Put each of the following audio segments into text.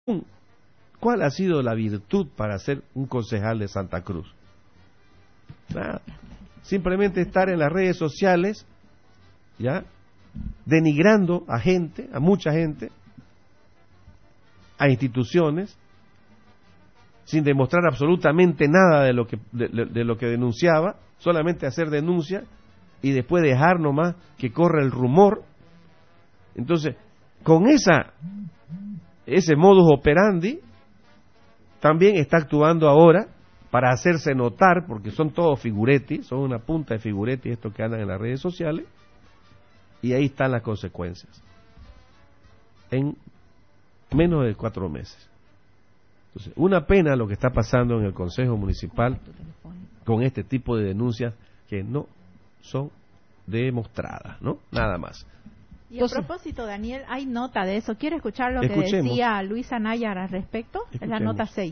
¿Cuál ha sido la virtud para ser un concejal de Santa Cruz? Nada. Simplemente estar en las redes sociales, ¿ya?, denigrando a gente, a mucha gente, a instituciones, sin demostrar absolutamente nada de lo que denunciaba, solamente hacer denuncia y después dejar nomás que corra el rumor. Entonces, con ese modus operandi, también está actuando ahora para hacerse notar, porque son todos figuretti, son una punta de figuretti estos que andan en las redes sociales, y ahí están las consecuencias. En menos de 4 meses. Entonces, una pena lo que está pasando en el Consejo Municipal con este tipo de denuncias que no son demostradas, ¿no? Nada más. Y a propósito, Daniel, hay nota de eso. ¿Quiere escuchar lo que decía Luisa Nayar al respecto? Escuchemos. Es la nota 6.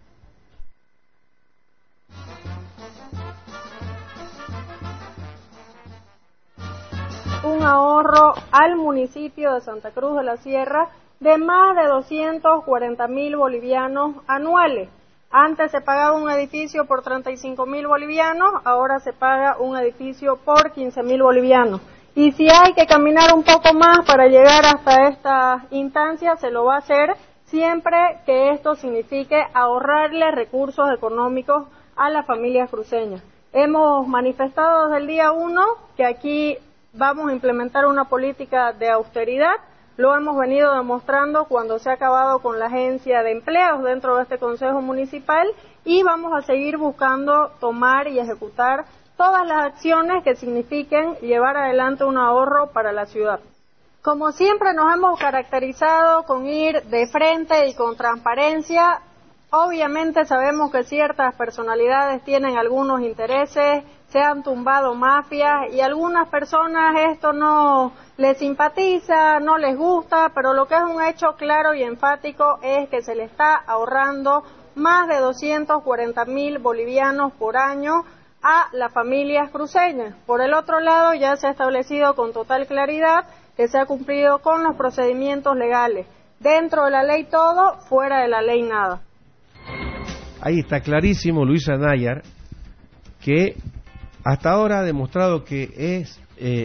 Un ahorro al municipio de Santa Cruz de la Sierra de más de 240.000 bolivianos anuales. Antes se pagaba un edificio por 35.000 bolivianos, ahora se paga un edificio por 15.000 bolivianos. Y si hay que caminar un poco más para llegar hasta esta instancia, se lo va a hacer siempre que esto signifique ahorrarle recursos económicos a las familias cruceñas. Hemos manifestado desde el día 1 que aquí vamos a implementar una política de austeridad. Lo hemos venido demostrando cuando se ha acabado con la agencia de empleados dentro de este Consejo Municipal y vamos a seguir buscando tomar y ejecutar todas las acciones que signifiquen llevar adelante un ahorro para la ciudad. Como siempre nos hemos caracterizado con ir de frente y con transparencia. Obviamente sabemos que ciertas personalidades tienen algunos intereses, se han tumbado mafias y a algunas personas esto no les simpatiza, no les gusta, pero lo que es un hecho claro y enfático es que se le está ahorrando más de 240.000 bolivianos por año a las familias cruceñas. Por el otro lado, ya se ha establecido con total claridad que se ha cumplido con los procedimientos legales. Dentro de la ley todo, fuera de la ley nada. Ahí está clarísimo Luisa Nayar, que hasta ahora ha demostrado que es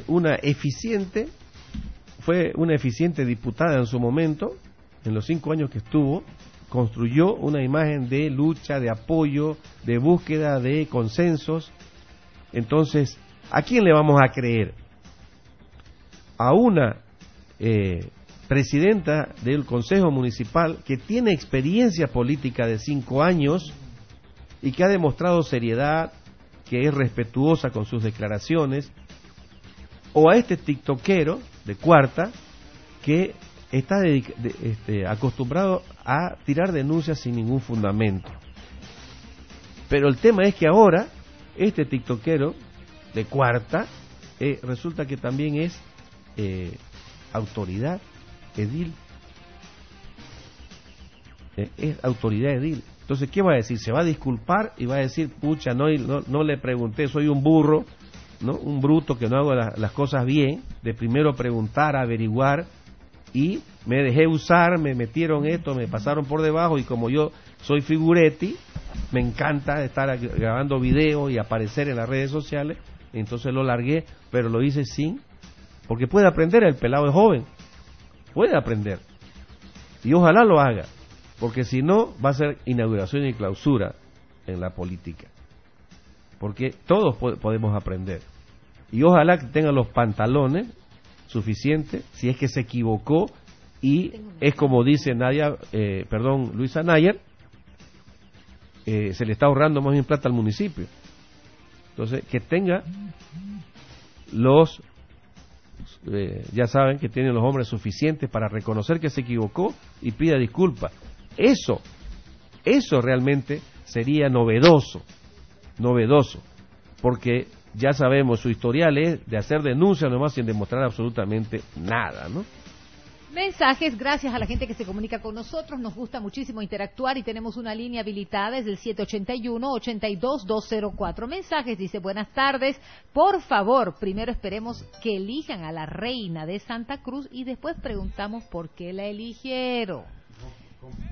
fue una eficiente diputada en su momento, en los 5 años que estuvo, construyó una imagen de lucha, de apoyo, de búsqueda de consensos. Entonces, ¿a quién le vamos a creer? A una presidenta del Consejo Municipal que tiene experiencia política de 5 años y que ha demostrado seriedad, que es respetuosa con sus declaraciones, o a este tiktokero de Cuarta que está acostumbrado a tirar denuncias sin ningún fundamento. Pero el tema es que ahora este tiktokero de Cuarta resulta que también es autoridad edil. Es autoridad edil. Entonces, ¿qué va a decir? Se va a disculpar y va a decir, pucha, no le pregunté, soy un burro, ¿no? Un bruto que no hago las cosas bien, de primero preguntar, averiguar, y me dejé usar, me metieron esto, me pasaron por debajo, y como yo soy figuretti, me encanta estar grabando videos y aparecer en las redes sociales, entonces lo largué, pero lo hice porque puede aprender, el pelado es joven, puede aprender, y ojalá lo haga, porque si no va a ser inauguración y clausura en la política, porque todos podemos aprender, y ojalá que tengan los pantalones suficientes, si es que se equivocó y es como dice Luisa Nayar, se le está ahorrando más bien plata al municipio. Entonces, que tenga ya saben que tienen los hombres suficientes para reconocer que se equivocó y pida disculpas. Eso realmente sería novedoso, porque ya sabemos, su historial es de hacer denuncias nomás sin demostrar absolutamente nada, ¿no? Mensajes, gracias a la gente que se comunica con nosotros, nos gusta muchísimo interactuar y tenemos una línea habilitada, es el 781-82204. Mensajes, dice, buenas tardes, por favor, primero esperemos que elijan a la reina de Santa Cruz y después preguntamos por qué la eligieron.